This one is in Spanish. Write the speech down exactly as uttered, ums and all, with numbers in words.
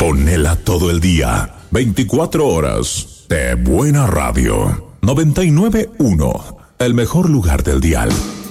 Ponela todo el día, veinticuatro horas, de buena radio. noventa y nueve punto uno, el mejor lugar del dial.